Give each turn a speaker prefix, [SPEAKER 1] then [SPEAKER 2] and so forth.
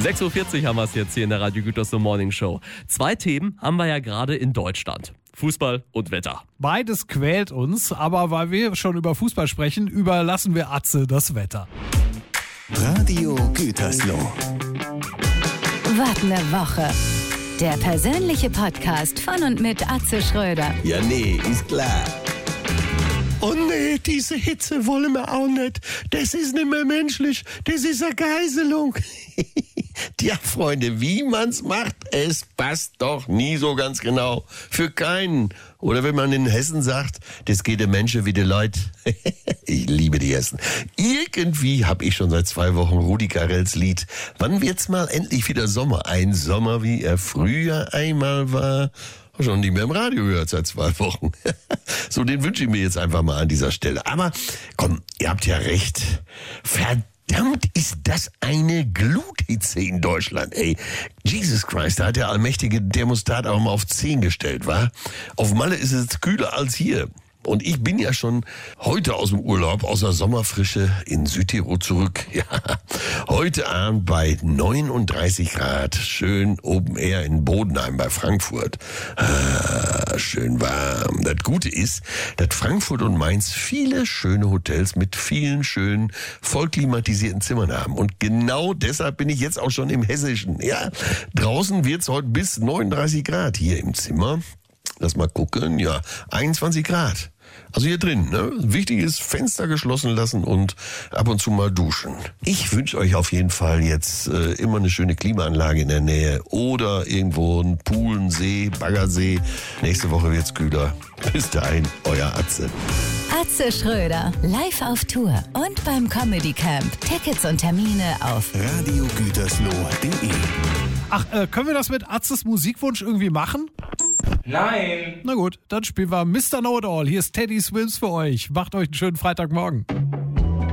[SPEAKER 1] 6.40 Uhr haben wir es jetzt hier in der Radio Gütersloh Morning Show. 2 Themen haben wir ja gerade in Deutschland. Fußball und Wetter.
[SPEAKER 2] Beides quält uns, aber weil wir schon über Fußball sprechen, überlassen wir Atze das Wetter.
[SPEAKER 3] Radio Gütersloh.
[SPEAKER 4] Was ne Woche. Der persönliche Podcast von und mit Atze Schröder.
[SPEAKER 3] Ja, nee, ist klar.
[SPEAKER 5] Oh nee, diese Hitze wollen wir auch nicht. Das ist nicht mehr menschlich. Das ist eine Geiselung.
[SPEAKER 3] Tja, Freunde, wie man's macht, es passt doch nie so ganz genau. Für keinen. Oder wenn man in Hessen sagt, das geht der Menschen wie die Leute. Ich liebe die Hessen. Irgendwie habe ich schon seit 2 Wochen Rudi Carrells Lied. Wann wird's mal endlich wieder Sommer? Ein Sommer, wie er früher einmal war. Schon nicht mehr im Radio gehört seit 2 Wochen. So, den wünsche ich mir jetzt einfach mal an dieser Stelle. Aber komm, ihr habt ja recht. Verdammt, ist das eine Gluthitze in Deutschland, ey. Jesus Christ, da hat der allmächtige Thermostat auch mal auf 10 gestellt, wa? Auf Malle ist es kühler als hier. Und ich bin ja schon heute aus dem Urlaub, aus der Sommerfrische in Südtirol zurück. Ja, heute Abend bei 39 Grad, schön Open Air in Bodenheim bei Frankfurt. Schön warm. Das Gute ist, dass Frankfurt und Mainz viele schöne Hotels mit vielen schönen, vollklimatisierten Zimmern haben. Und genau deshalb bin ich jetzt auch schon im Hessischen. Ja, draußen wird's heute bis 39 Grad, hier im Zimmer. Lass mal gucken, ja, 21 Grad. Also hier drin, ne? Wichtig ist, Fenster geschlossen lassen und ab und zu mal duschen. Ich wünsche euch auf jeden Fall jetzt immer eine schöne Klimaanlage in der Nähe oder irgendwo ein Pool, ein See, Baggersee. Nächste Woche wird's kühler. Bis dahin, euer Atze.
[SPEAKER 4] Atze Schröder, live auf Tour und beim Comedy Camp. Tickets und Termine auf
[SPEAKER 3] radiogütersloh.de.
[SPEAKER 2] Ach, können wir das mit Atzes Musikwunsch irgendwie machen?
[SPEAKER 6] Nein.
[SPEAKER 2] Na gut, dann spielen wir Mr. Know-It-All. Hier ist Teddy Swims für euch. Macht euch einen schönen Freitagmorgen.